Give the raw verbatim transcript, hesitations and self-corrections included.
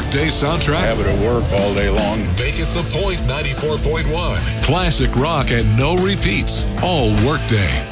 workday soundtrack? Have it at work all day long. Make it The Point ninety-four point one. Classic rock and no repeats. All workday.